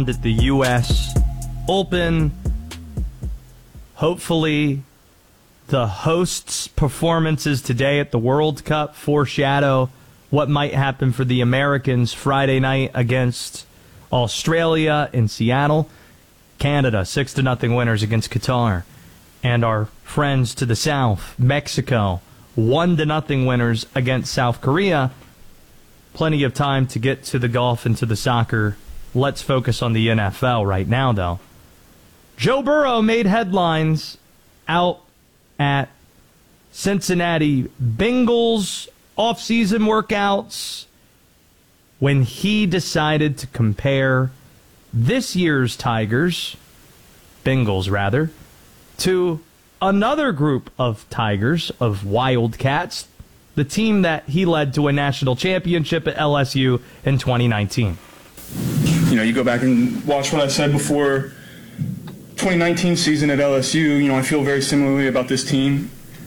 at the U.S. Open. Hopefully, the hosts' performances today at the World Cup foreshadow what might happen for the Americans Friday night against Australia in Seattle. Canada, 6-0 winners against Qatar. And our friends to the south, Mexico, 1-0 winners against South Korea. Plenty of time to get to the golf and to the soccer. Let's focus on the NFL right now, though. Joe Burrow made headlines out at Cincinnati Bengals off-season workouts when he decided to compare this year's Bengals rather, to another group of Tigers, of Wildcats, the team that he led to a national championship at LSU in 2019. You go back and watch what I said before 2019 season at LSU. I feel very similarly about this team.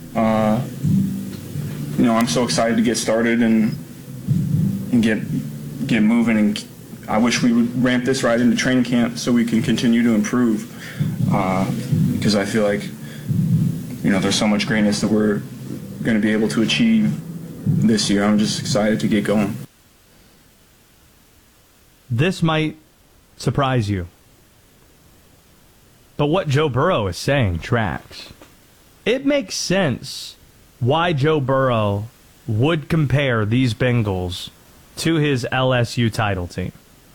I'm so excited to get started and get moving. And I wish we would ramp this right into training camp so we can continue to improve. Because I feel like, there's so much greatness that we're going to be able to achieve this year. I'm just excited to get going. This might surprise you, but what Joe Burrow is saying tracks. It makes sense why Joe Burrow would compare these Bengals to his LSU title team.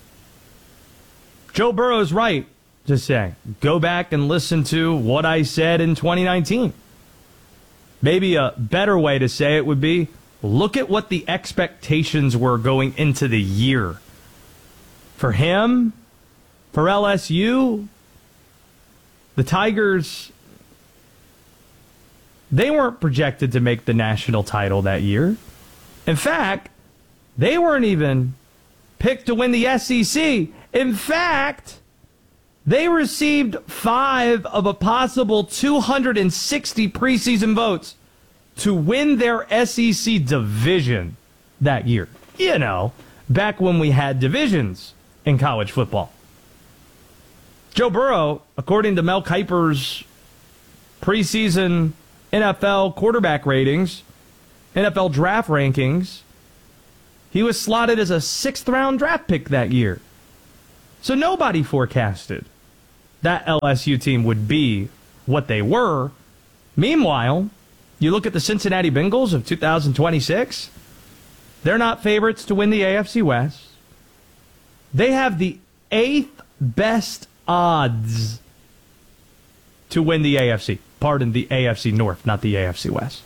Joe Burrow's right to say, go back and listen to what I said in 2019. Maybe a better way to say it would be, look at what the expectations were going into the year. For him, for LSU, the Tigers, they weren't projected to make the national title that year. In fact, they weren't even picked to win the SEC. In fact, they received 5 of a possible 260 preseason votes to win their SEC division that year. Back when we had divisions in college football. Joe Burrow, according to Mel Kiper's preseason NFL quarterback ratings, NFL draft rankings, he was slotted as a 6th-round draft pick that year. So nobody forecasted that LSU team would be what they were. Meanwhile, you look at the Cincinnati Bengals of 2026, they're not favorites to win the AFC West. They have the 8th best odds to win the AFC. Pardon, the AFC North, not the AFC West.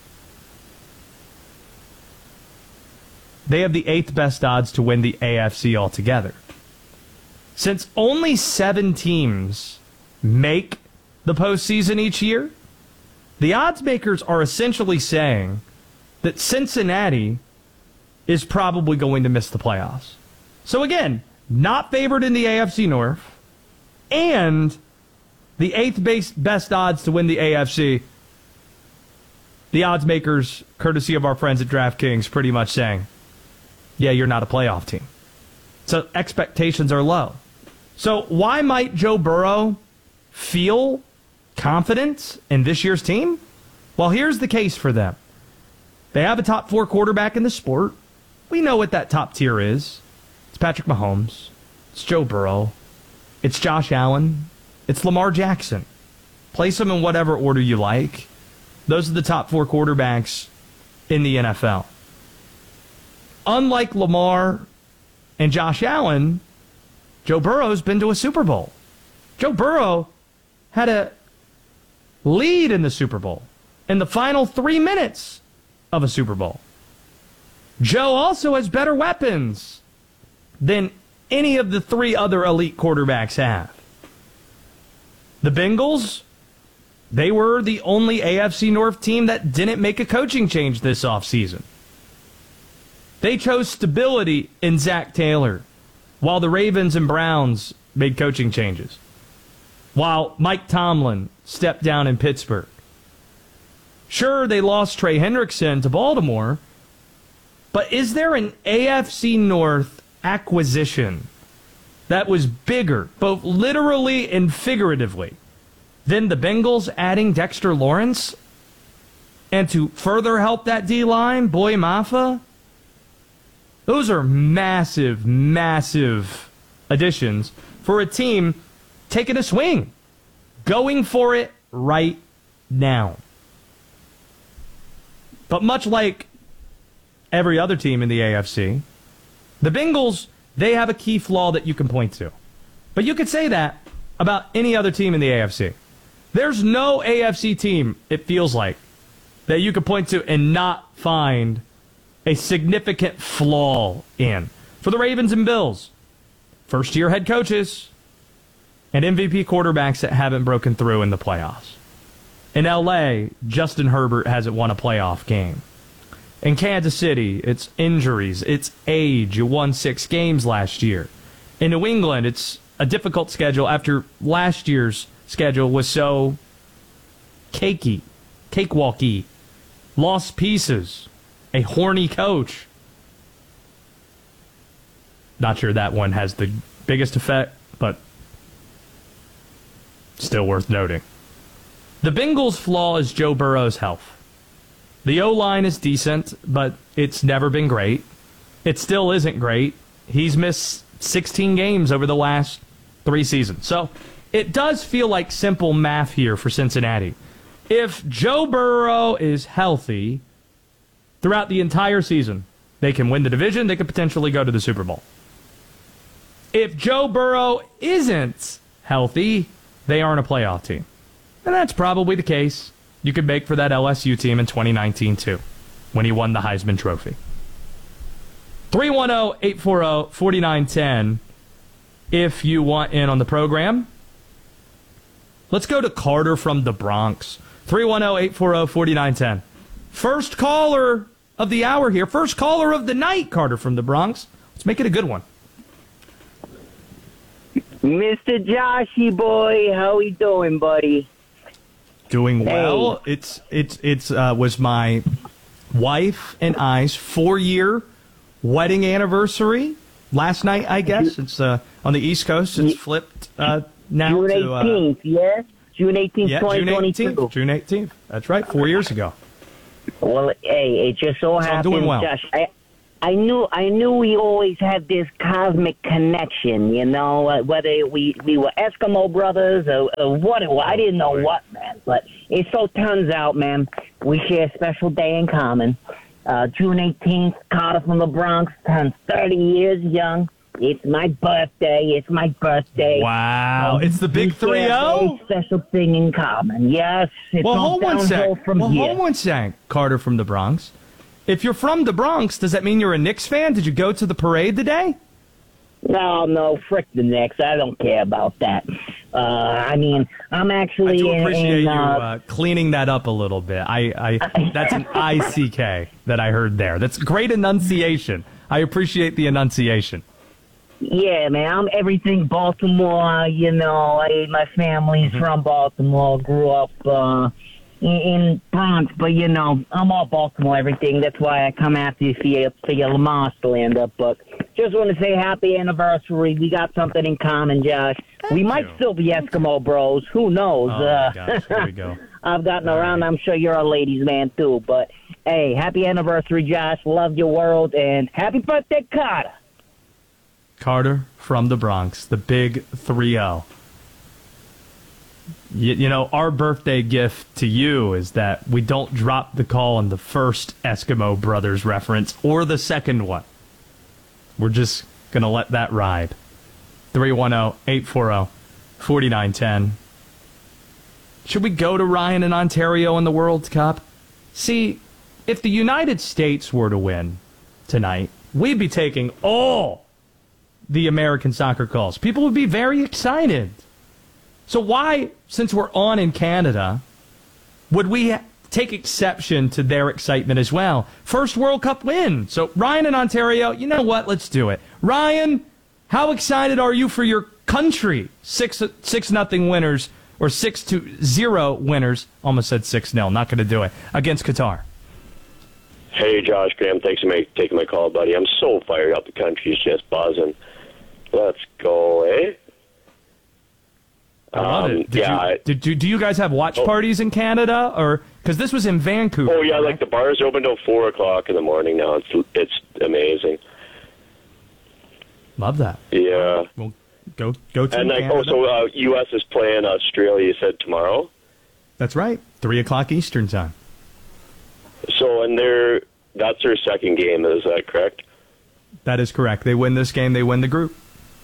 They have the 8th best odds to win the AFC altogether. Since only 7 teams make the postseason each year, the odds makers are essentially saying that Cincinnati is probably going to miss the playoffs. So again, not favored in the AFC North, and the 8th best odds to win the AFC. The odds makers, courtesy of our friends at DraftKings, pretty much saying, yeah, you're not a playoff team. So expectations are low. So why might Joe Burrow feel confident in this year's team? Well, here's the case for them. They have a top 4 quarterback in the sport. We know what that top tier is. It's Patrick Mahomes. It's Joe Burrow. It's Josh Allen. It's Lamar Jackson. Place them in whatever order you like. Those are the top 4 quarterbacks in the NFL. Unlike Lamar and Josh Allen, Joe Burrow's been to a Super Bowl. Joe Burrow had a lead in the Super Bowl in the final 3 minutes of a Super Bowl. Joe also has better weapons than any of the 3 other elite quarterbacks have. The Bengals, they were the only AFC North team that didn't make a coaching change this offseason. They chose stability in Zach Taylor, while the Ravens and Browns made coaching changes, while Mike Tomlin stepped down in Pittsburgh. Sure, they lost Trey Hendrickson to Baltimore, but is there an AFC North acquisition that was bigger, both literally and figuratively, than the Bengals adding Dexter Lawrence? And to further help that D-line, Boy Mafa? Those are massive, massive additions for a team taking a swing, going for it right now. But much like every other team in the AFC, the Bengals, they have a key flaw that you can point to. But you could say that about any other team in the AFC. There's no AFC team, it feels like, that you could point to and not find a significant flaw in. For the Ravens and Bills, first-year head coaches and MVP quarterbacks that haven't broken through in the playoffs. In L.A., Justin Herbert hasn't won a playoff game. In Kansas City, it's injuries, it's age. You won 6 games last year. In New England, it's a difficult schedule after last year's schedule was so cakewalky. Lost pieces. A horny coach. Not sure that one has the biggest effect, but still worth noting. The Bengals' flaw is Joe Burrow's health. The O-line is decent, but it's never been great. It still isn't great. He's missed 16 games over the last 3 seasons. So it does feel like simple math here for Cincinnati. If Joe Burrow is healthy throughout the entire season, they can win the division, they could potentially go to the Super Bowl. If Joe Burrow isn't healthy, they aren't a playoff team. And that's probably the case you could make for that LSU team in 2019 too, when he won the Heisman Trophy. 310-840-4910 if you want in on the program. Let's go to Carter from the Bronx. 310-840-4910. First caller of the hour here. First caller of the night, Carter from the Bronx. Let's make it a good one. Mr. Joshy boy, how we doing, buddy? Doing well. Hey. It's was my wife and I's 4-year wedding anniversary last night, I guess. It's on the East Coast. It's flipped now June 18th, yes? June 18th, yeah, 2022. June 18th. That's right, 4 years ago. Well, hey, it just so happened, doing well. Josh, I knew we always had this cosmic connection, you know, whether we were Eskimo brothers or what it was. I didn't know what, man. But it so turns out, man, we share a special day in common. June 18th, Carter from the Bronx turns 30 years young. It's my birthday. Wow. It's the big 3-0? Special thing in common. Yes. It's all downhill from here. Hold one sec, Carter from the Bronx. If you're from the Bronx, does that mean you're a Knicks fan? Did you go to the parade today? No, frick the Knicks. I don't care about that. I mean, I'm actually... I do appreciate you cleaning that up a little bit. That's an ICK that I heard there. That's great enunciation. I appreciate the enunciation. Yeah, man, I'm everything Baltimore, you know. My family's from Baltimore, grew up in Bronx, but, you know, I'm all Baltimore, everything. That's why I come after you for your Lamar stand-up. But just want to say happy anniversary. We got something in common, Josh. We might still be Eskimo bros. Who knows? Oh, gosh, here we go. I've gotten around. I'm sure you're a ladies' man, too. But, hey, happy anniversary, Josh. Love your world. And happy birthday, Carter. Carter from the Bronx, the big 3-0. You know, our birthday gift to you is that we don't drop the call on the first Eskimo Brothers reference or the second one. We're just going to let that ride. 310-840-4910. Should we go to Ryan in Ontario in the World Cup? See, if the United States were to win tonight, we'd be taking all the American soccer calls. People would be very excited. So why, since we're on in Canada, would we take exception to their excitement as well? First World Cup win. So Ryan in Ontario, you know what? Let's do it. Ryan, how excited are you for your country? 6-0 winners, or 6-0 winners. Almost said 6-0. Not going to do it. Against Qatar. Hey, Josh Graham. Thanks for taking my call, buddy. I'm so fired up. The country is just buzzing. Let's go, eh? I love it. Do you guys have watch parties in Canada, or because this was in Vancouver? Oh yeah, right? like the bars are open till 4:00 in the morning now. It's amazing. Love that. Yeah. Well, go to and like Canada. also, U.S. is playing Australia. You said tomorrow. That's right, 3:00 Eastern time. So that's their second game. Is that correct? That is correct. They win this game, they win the group.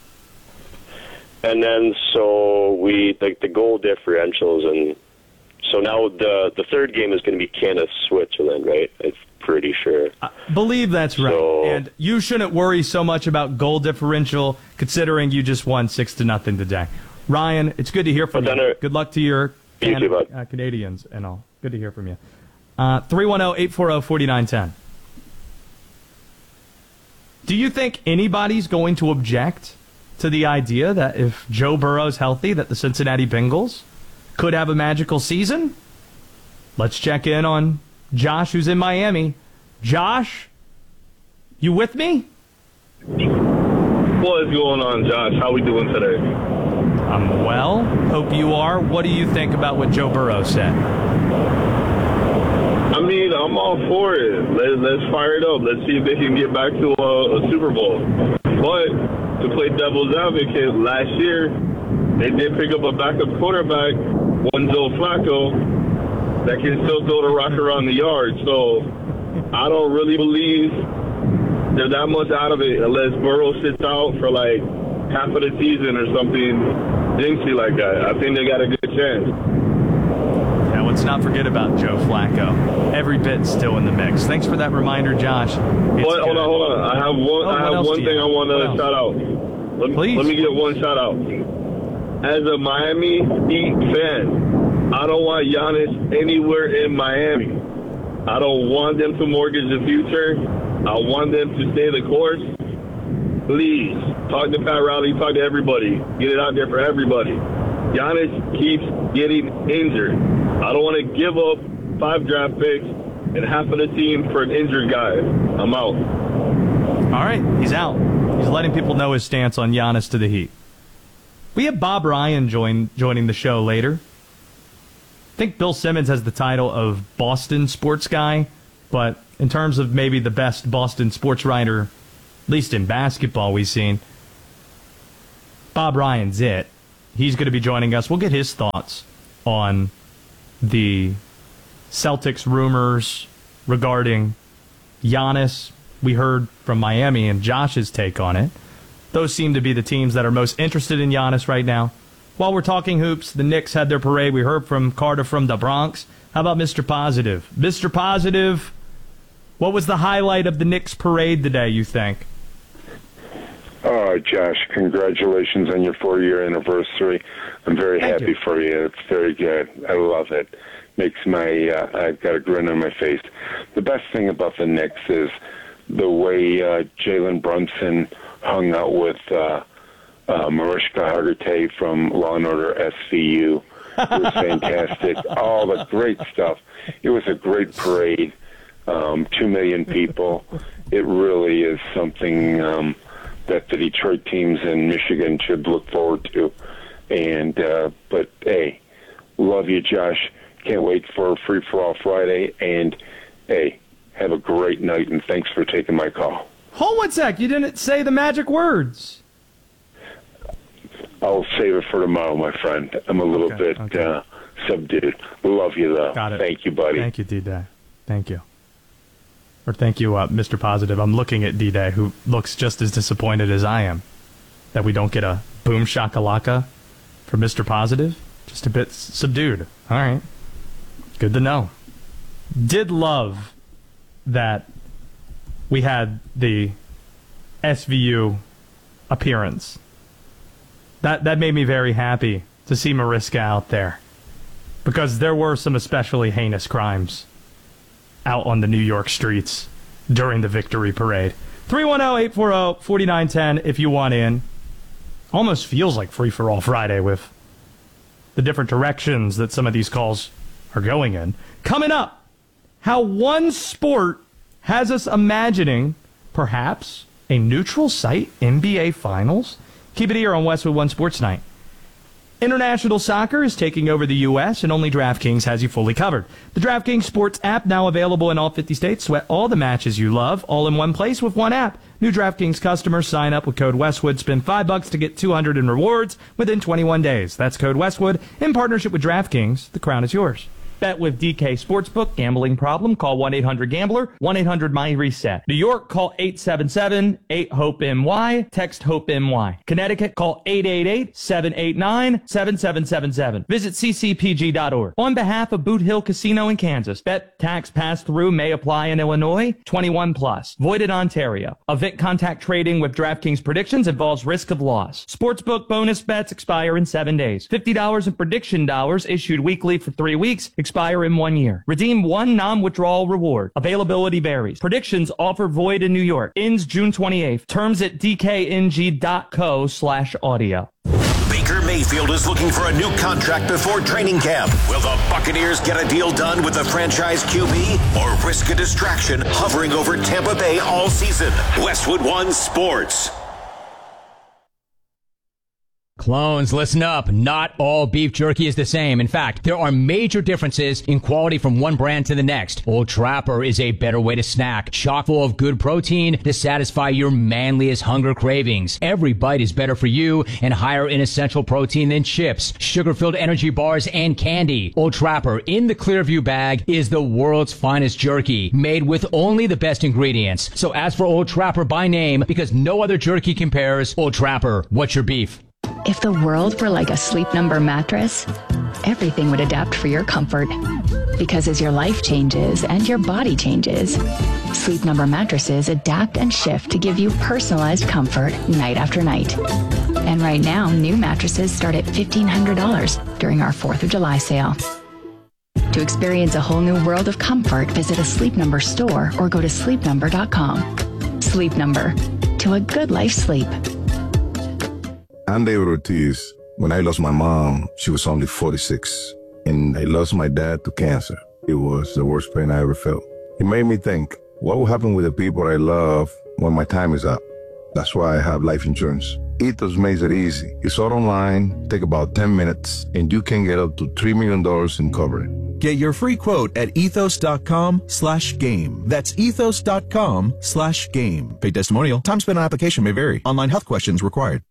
And then so we like the goal differentials, and so now the third game is going to be Canada Switzerland, right? I'm pretty sure. I believe that's right. So, and you shouldn't worry so much about goal differential, considering you just won 6-0 today. Ryan, it's good to hear from you. Good luck to your Canadians and all. Good to hear from you. 310-840-4910. Do you think anybody's going to object to the idea that if Joe Burrow's healthy, that the Cincinnati Bengals could have a magical season? Let's check in on Josh, who's in Miami. Josh, you with me? What is going on, Josh? How we doing today? I'm well. Hope you are. What do you think about what Joe Burrow said? I mean, I'm all for it. Let's fire it up. Let's see if they can get back to a Super Bowl. But to play devil's advocate, last year they did pick up a backup quarterback, one Joe Flacco, that can still throw the rock around the yard. So I don't really believe they're that much out of it unless Burrow sits out for like half of the season or something jinxy like that. I think they got a good chance. Yeah, let's not forget about Joe Flacco. Every bit still in the mix. Thanks for that reminder, Josh. Hold on. I have one thing I want to shout out. Let me get one shout out. As a Miami Heat fan, I don't want Giannis anywhere in Miami. I don't want them to mortgage the future. I want them to stay the course. Please, talk to Pat Riley, talk to everybody. Get it out there for everybody. Giannis keeps getting injured. I don't want to give up 5 draft picks and half of the team for an injured guy. I'm out. All right, he's out. He's letting people know his stance on Giannis to the Heat. We have Bob Ryan joining the show later. I think Bill Simmons has the title of Boston sports guy, but in terms of maybe the best Boston sports writer, at least in basketball we've seen, Bob Ryan's it. He's going to be joining us. We'll get his thoughts on the Celtics rumors regarding Giannis. We heard from Miami and Josh's take on it. Those seem to be the teams that are most interested in Giannis right now. While we're talking hoops, the Knicks had their parade. We heard from Carter from the Bronx. How about Mr. Positive? Mr. Positive, what was the highlight of the Knicks parade today, you think? Oh, Josh, congratulations on your 4-year anniversary. I'm very happy for you. It's very good. I love it. Makes my I've got a grin on my face. The best thing about the Knicks is the way Jalen Brunson hung out with Mariska Hargitay from Law & Order SVU. It was fantastic. All the great stuff. It was a great parade. 2 million people. It really is something that the Detroit teams in Michigan should look forward to. And but hey, love you, Josh. Can't wait for Free for All Friday. And hey, have a great night, and thanks for taking my call. Hold one sec. You didn't say the magic words. I'll save it for tomorrow, my friend. I'm a little bit subdued. Love you, though. Got it. Thank you, buddy. Thank you, D-Day. Thank you. Or thank you, Mr. Positive. I'm looking at D-Day, who looks just as disappointed as I am that we don't get a boom shakalaka for Mr. Positive. Just a bit subdued. All right. Good to know. Did love that we had the SVU appearance. That made me very happy to see Mariska out there, because there were some especially heinous crimes out on the New York streets during the victory parade. 310-840-4910 if you want in. Almost feels like Free for All Friday with the different directions that some of these calls are going in. Coming up, how one sport has us imagining perhaps a neutral site NBA Finals Keep it here on Westwood One Sports Night. International soccer is taking over the U.S., and only DraftKings has you fully covered. The DraftKings Sports app, now available in all 50 states. Sweat all the matches you love, all in one place with one app. New DraftKings customers sign up with code Westwood. Spend $5 to get $200 in rewards within 21 days. That's code Westwood in partnership with DraftKings. The crown is yours. Bet with DK Sportsbook. Gambling problem? Call 1-800-GAMBLER. 1-800-MY-RESET. New York, call 877-8-HOPE-NY. Text HOPE-NY. Connecticut, call 888-789-7777. Visit ccpg.org. On behalf of Boot Hill Casino in Kansas, bet tax pass-through may apply in Illinois. 21 plus. Void in Ontario. Event contact trading with DraftKings predictions involves risk of loss. Sportsbook bonus bets expire in 7 days. $50 in prediction dollars issued weekly for 3 weeks. Expire in 1 year. Redeem one non-withdrawal reward. Availability varies. Predictions offer void in New York. Ends June 28th. Terms at dkng.co/audio. Baker Mayfield is looking for a new contract before training camp. Will the Buccaneers get a deal done with the franchise QB or risk a distraction hovering over Tampa Bay all season? Westwood One Sports. Clones, listen up. Not all beef jerky is the same. In fact, there are major differences in quality from one brand to the next. Old Trapper is a better way to snack, chock full of good protein to satisfy your manliest hunger cravings. Every bite is better for you and higher in essential protein than chips, sugar-filled energy bars, and candy. Old Trapper in the Clearview bag is the world's finest jerky, made with only the best ingredients. So ask for Old Trapper by name because no other jerky compares. Old Trapper, what's your beef? If the world were like a Sleep Number mattress, everything would adapt for your comfort. Because as your life changes and your body changes, Sleep Number mattresses adapt and shift to give you personalized comfort night after night. And right now, new mattresses start at $1,500 during our 4th of July sale. To experience a whole new world of comfort, visit a Sleep Number store or go to sleepnumber.com. Sleep Number. To a good life sleep. I'm David Ortiz. When I lost my mom, she was only 46. And I lost my dad to cancer. It was the worst pain I ever felt. It made me think, what will happen with the people I love when my time is up? That's why I have life insurance. Ethos makes it easy. It's all online, take about 10 minutes, and you can get up to $3 million in coverage. Get your free quote at ethos.com/game. That's ethos.com/game. Paid testimonial. Time spent on application may vary. Online health questions required.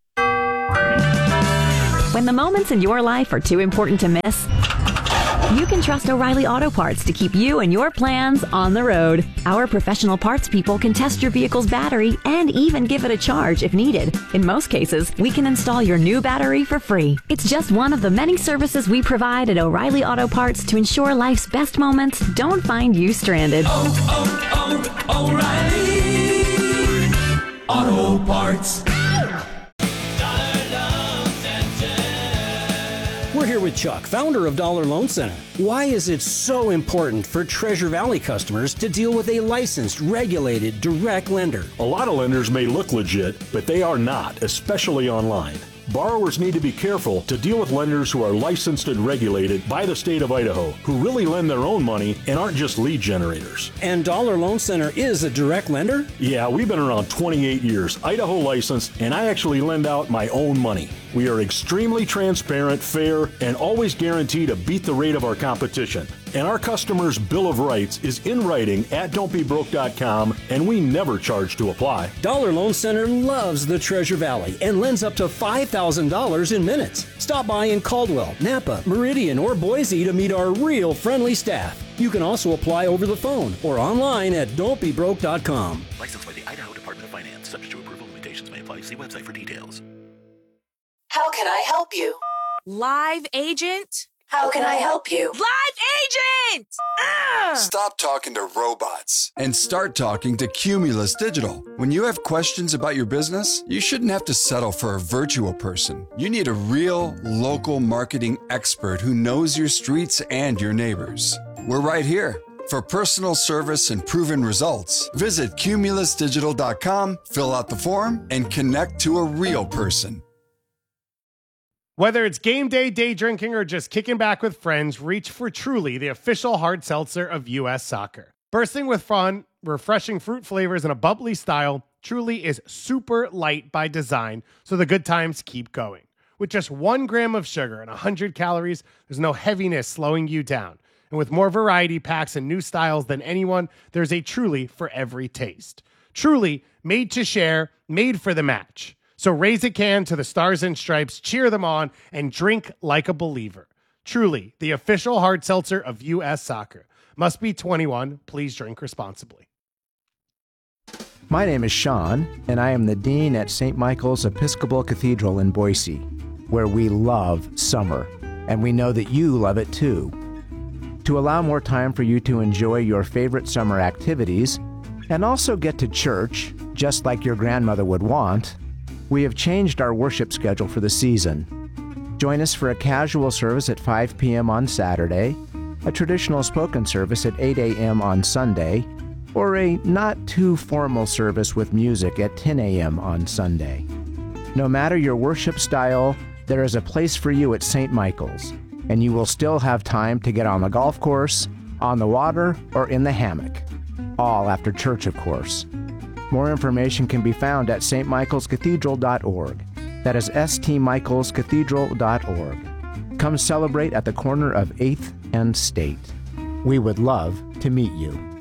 When the moments in your life are too important to miss, you can trust O'Reilly Auto Parts to keep you and your plans on the road. Our professional parts people can test your vehicle's battery and even give it a charge if needed. In most cases, we can install your new battery for free. It's just one of the many services we provide at O'Reilly Auto Parts to ensure life's best moments don't find you stranded. O'Reilly Auto Parts. We're here with Chuck, founder of Dollar Loan Center. Why is it so important for Treasure Valley customers to deal with a licensed, regulated, direct lender? A lot of lenders may look legit, but they are not, especially online. Borrowers need to be careful to deal with lenders who are licensed and regulated by the state of Idaho, who really lend their own money and aren't just lead generators. And Dollar Loan Center is a direct lender? Yeah, we've been around 28 years, Idaho licensed, and I actually lend out my own money. We are extremely transparent, fair, and always guarantee to beat the rate of our competition. And our customers' Bill of Rights is in writing at don'tbebroke.com, and we never charge to apply. Dollar Loan Center loves the Treasure Valley and lends up to $5,000 in minutes. Stop by in Caldwell, Napa, Meridian, or Boise to meet our real friendly staff. You can also apply over the phone or online at don'tbebroke.com. Licensed by the Idaho Department of Finance. Subject to approval, limitations may apply. See website for details. How can I help you? Live agent? How can I help you? Live agent! Stop talking to robots and start talking to Cumulus Digital. When you have questions about your business, you shouldn't have to settle for a virtual person. You need a real, local marketing expert who knows your streets and your neighbors. We're right here. For personal service and proven results, visit cumulusdigital.com, fill out the form, and connect to a real person. Whether it's game day, day drinking, or just kicking back with friends, reach for Truly, the official hard seltzer of U.S. Soccer. Bursting with fun, refreshing fruit flavors, and a bubbly style, Truly is super light by design, so the good times keep going. With just 1 gram of sugar and 100 calories, there's no heaviness slowing you down. And with more variety packs and new styles than anyone, there's a Truly for every taste. Truly, made to share, made for the match. So raise a can to the Stars and Stripes, cheer them on, and drink like a believer. Truly, the official hard seltzer of U.S. Soccer. Must be 21. Please drink responsibly. My name is Sean, and I am the Dean at St. Michael's Episcopal Cathedral in Boise, where we love summer, and we know that you love it too. To allow more time for you to enjoy your favorite summer activities, and also get to church, just like your grandmother would want, we have changed our worship schedule for the season. Join us for a casual service at 5 p.m. on Saturday, a traditional spoken service at 8 a.m. on Sunday, or a not-too-formal service with music at 10 a.m. on Sunday. No matter your worship style, there is a place for you at St. Michael's, and you will still have time to get on the golf course, on the water, or in the hammock. All after church, of course. More information can be found at stmichaelscathedral.org. That is stmichaelscathedral.org. Come celebrate at the corner of 8th and State. We would love to meet you.